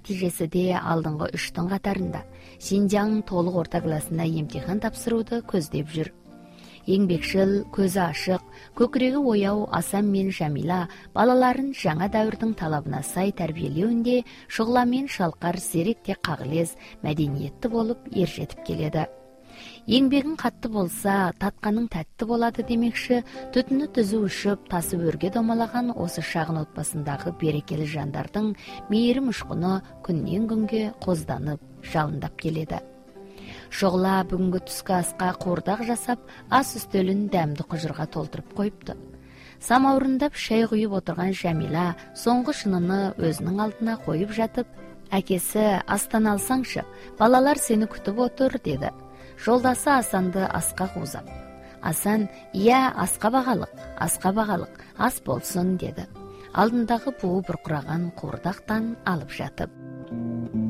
натыйжеси алдыңғы 3-тің катарында Синжаң толук орта классына эмтихан тапсырууду көздөп жүр. Еңбекшил, көзү ашык, көкүрөгү ояу Асан мен Жамила балаларын жаңа дәврдин талабына сай тарбиелеуинде шугула мен шалкар зеректе кагылез, мәдениетті болуп ержетип келеді. Еңбегин катты болса, татканың тәтті болады демекші, түтүнү түзү ушуп, тасып өргө домалаган осы шагын отбасындагы берекелі жандардын мейирим ушкуну күндөн күнгө козданып, жалындап келеді. Шогула бүгүнкү түскү аска куурдак жасап, ас үстөлүн дәмді кужурга толтуруп коюпту. Самаурындап шай куюп отурган Жамила соңку шыныны өзүнүн алдына коюп жатып, «Акеси, астан алсаңчы, балалар сени күтүп отур», деди. Жолдасы Асанды аска куузап. Асан, «Ия, аска багалык, ас болсун», деди. Алдындагы буу буркураган куурдактан алып жатып.